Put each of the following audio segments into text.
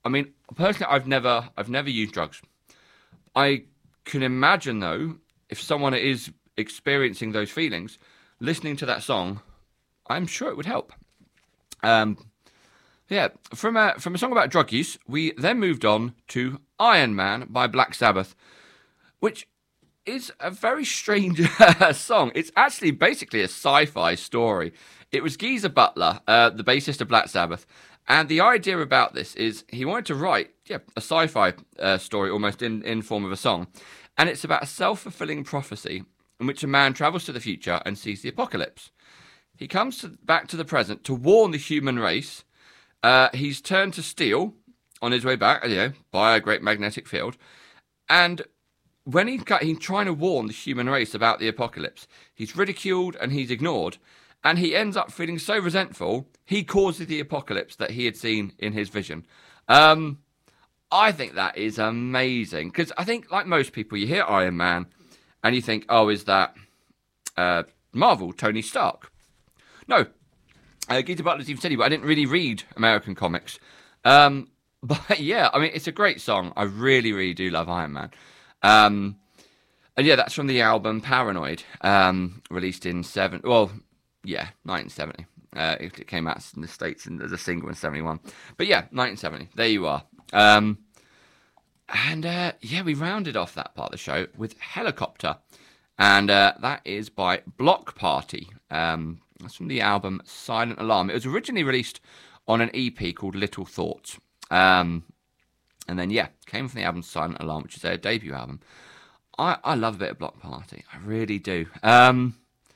I mean, personally, I've never used drugs. I can imagine though, if someone is experiencing those feelings, listening to that song, I'm sure it would help. Um, yeah, from a song about drug use, we then moved on to Iron Man by Black Sabbath, which is a very strange song. It's actually basically a sci-fi story. It was Geezer Butler, the bassist of Black Sabbath, and the idea about this is he wanted to write, a sci-fi story almost in form of a song, and it's about a self-fulfilling prophecy in which a man travels to the future and sees the apocalypse. He comes back to the present to warn the human race. He's turned to steel on his way back, by a great magnetic field, and when he's trying to warn the human race about the apocalypse, he's ridiculed and he's ignored, and he ends up feeling so resentful, he causes the apocalypse that he had seen in his vision. I think that is amazing, because I think, like most people, you hear Iron Man, and you think, oh, is that Marvel, Tony Stark? No. Geezer Butler's even said it, but I didn't really read American comics. But yeah, I mean, it's a great song. I really, really do love Iron Man. And yeah, that's from the album Paranoid, released in 1970. It came out in the States as a single in 71. But yeah, 1970. There you are. We rounded off that part of the show with Helicopter. And that is by Block Party. That's from the album Silent Alarm. It was originally released on an EP called Little Thoughts. And then, came from the album Silent Alarm, which is their debut album. I love a bit of Block Party. I really do. I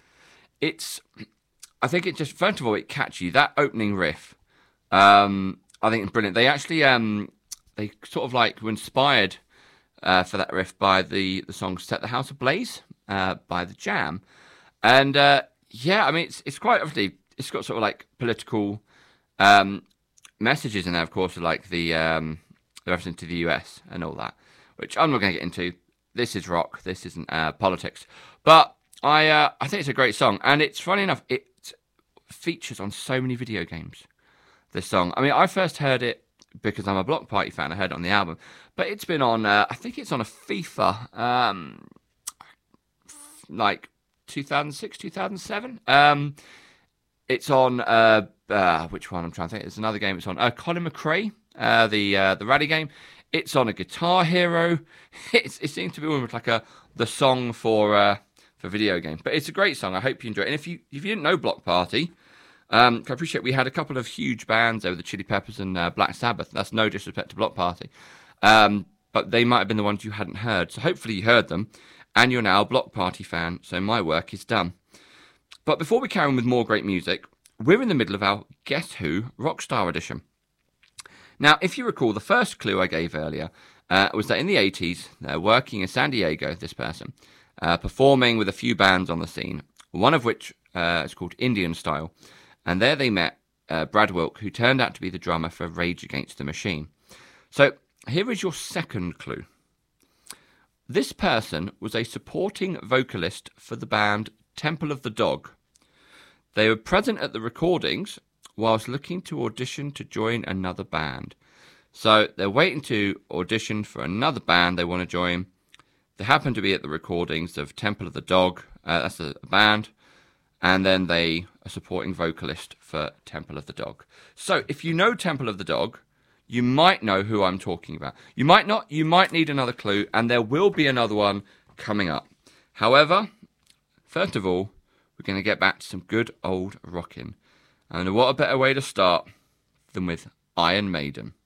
think it just, first of all, it catches you. That opening riff, I think it's brilliant. They actually, they sort of like were inspired for that riff by the song Set the House Ablaze by The Jam. And, I mean, it's quite, obviously, it's got sort of like political messages in there, of course, like the reference to the US and all that, which I'm not going to get into. This is rock. This isn't politics. But I think it's a great song. And it's funny enough, it features on so many video games, this song. I mean, I first heard it because I'm a Block Party fan. I heard it on the album. But it's been on, I think it's on a FIFA, like 2006, 2007. It's on, which one I'm trying to think. There's another game it's on. Colin McRae, the rally game. It's on a Guitar Hero. It seems to be almost like the song for video games. But it's a great song. I hope you enjoy it. And if you didn't know Block Party, I appreciate we had a couple of huge bands over the Chili Peppers and Black Sabbath. That's no disrespect to Block Party. But they might have been the ones you hadn't heard. So hopefully you heard them. And you're now a Block Party fan. So my work is done. But before we carry on with more great music, we're in the middle of our Guess Who Rockstar edition. Now, if you recall, the first clue I gave earlier was that in the 80s, they're working in San Diego, this person, performing with a few bands on the scene, one of which is called Indian Style. And there they met Brad Wilk, who turned out to be the drummer for Rage Against the Machine. So here is your second clue. This person was a supporting vocalist for the band Temple of the Dog. They were present at the recordings whilst looking to audition to join another band. So they're waiting to audition for another band they want to join. They happen to be at the recordings of Temple of the Dog. That's a band. And then they are supporting vocalist for Temple of the Dog. So if you know Temple of the Dog, you might know who I'm talking about. You might not. You might need another clue. And there will be another one coming up. However, first of all, we're going to get back to some good old rocking. And what a better way to start than with Iron Maiden.